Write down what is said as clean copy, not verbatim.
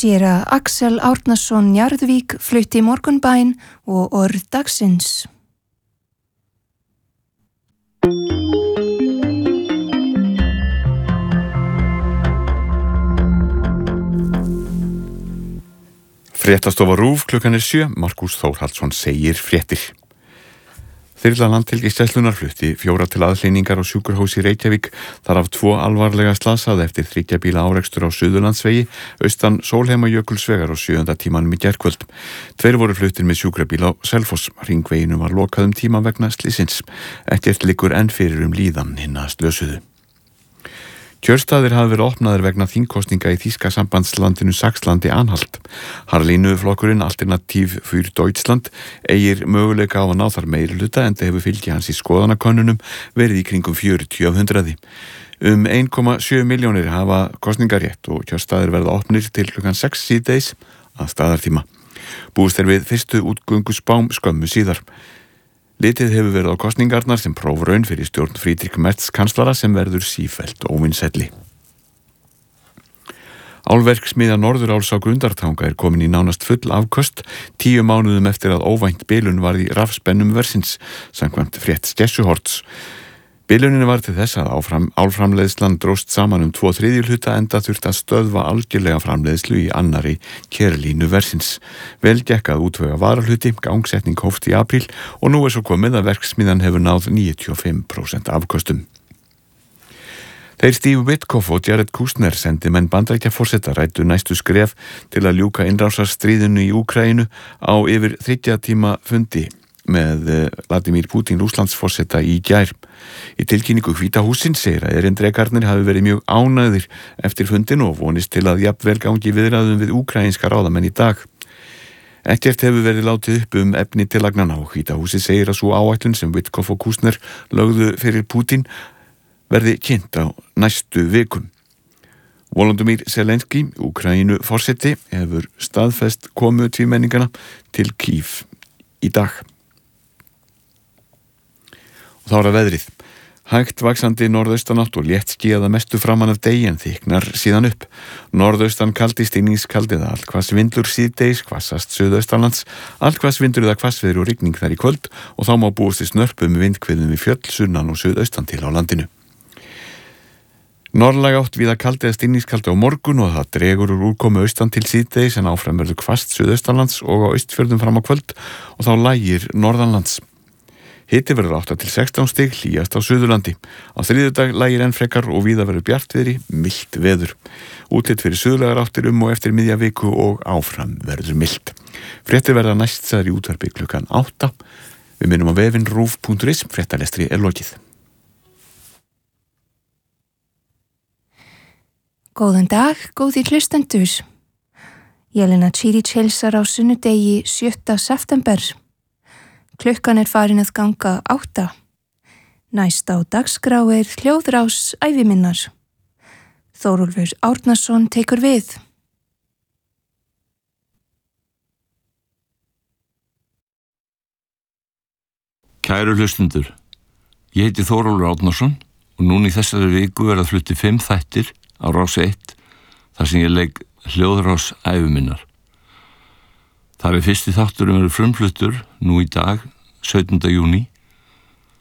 Séra Axel Árnason Njarðvík flutti Morgunbæn og orð dagsins. Fréttastofa RÚV, klukkan 7, Markús Þórhallsson segir fréttir. Þyrla Landhelgisgæslunnar flutti 4 til aðhlynningar á sjúkrahúsi í Reykjavík, þar af 2 alvarlega slasaði eftir 3 bíla árekstur á Suðurlandsvegi, austan Sólheimajökulsvegar á 7. tímanum í gærkvöld. 2 voru fluttir með sjúkrabíl á Selfoss. Hringveginum var lokað tíma vegna slysins. Ekkert liggur enn fyrir líðan hinna slösuðu. Kjörstaðir hafa verið opnaðir vegna þingkosninga í þýska sambandslandinu Saxlandi-Anhalt. Harlínu-flokkurinn Alternativ für Deutschland eigir möguleika á að ná þar meirihluta enda hefur fylgi hans í skoðanakönnunum verið í kringum 40 af 100. 1,7 milljónir hafa kosningarétt og kjörstaðir verða opnir til klukkan 6 síðdegis að staðartíma. Búist við fyrstu útgöngusbám skömmu síðar. Litið hefur verið á kosningarnar sem prófraun fyrir stjórn Friedrich Merz kanslara sem verður sífellt óvinsælli. Álverksmiðja Norðuráls á Grundartanga komin í nánast full afköst 10 mánuðum eftir að óvænt bilun varð í rafspennum versins, samkvæmt frétt Skessuhorts. Bilunin var til þess að álframleiðslan dróst saman 2/3 hluta enda þurft að stöðva algjörlega framleiðslu í annarri kerlínu versins. Vel gekk að útvega varahluti, gangsetning hófst í apríl og nú svo komið að verksmiðjan hefur náð 95% afköstum. Þeir Steve Witkoff og Jared Kushner sendimenn Bandaríkjaforseta ræddu næstu skref til að ljúka innrásarstríðinu í Úkraínu á yfir 30 tíma fundi með Vladimir Putin Rússlandsforseta í gær. Í tilkynningu Hvíta hússins segir að erindrekarnir hafi verið mjög ánægðir eftir fundin og vonist til að jafnvel gangi viðræðum við úkraínska ráðamenn í dag. Ekkert hefur verið látið upp efni tillagnanna og Hvíta húsið segir að sú áætlun sem Witkoff og Kushner lögðu fyrir Putin verði kynnt á næstu vikum. Volodymyr Zelenský, Úkraínu forseti, hefur staðfest komu tvímenningana til Kyiv í dag. Og þá að veðrið. Hægt vaxandi norðaustanátt og létt skýjað að mestu framan af degi en þyknar síðan upp. Norðaustan kaldi stigningskaldi eða allhvass vindur síðdegis, hvassast suðaustanlands, allhvass vindur eða hvassviður og rigning þar í kvöld og þá má búast við snörpum vindhviðum í fjöll, sunnan og suðaustan til á landinu. Norðlæg átt víða kaldi eða stigningskaldi á morgun og það dregur úr úrkomu austan til síðdegis en áfram verður hvasst suðaustanlands og á austfjörðum fram á kvöld og þá lægir norðanlands. Hiti verður 8 til 16 stig, hlýjast á Suðurlandi. Á þriðjudag lægir enn frekar og víða verður bjartviðri, milt veður. Útlit fyrir suðlægar áttir og eftir miðja viku og áfram verður milt. Fréttir verða næst sagðar í útvarpi klukkan 8. Við minnum á vefinn rúv.is, fréttalestri lokið. Góðan dag, góðir hlustendur. Jelena Čirić heilsar á sunnudegi 7. september. Klukkan farin að ganga 8. Næst á dagskrá hljóðrás æviminnar. Þórólfur Árnason tekur við. Kæru hlustendur, ég heiti Þórólfur Árnason og núna í þessari viku verða flutti 5 þættir á Rás 1 þar sem ég legg hljóðrás æviminnar. Þar fyrsti þátturinn verður frumfluttur nú í dag, 17. júní,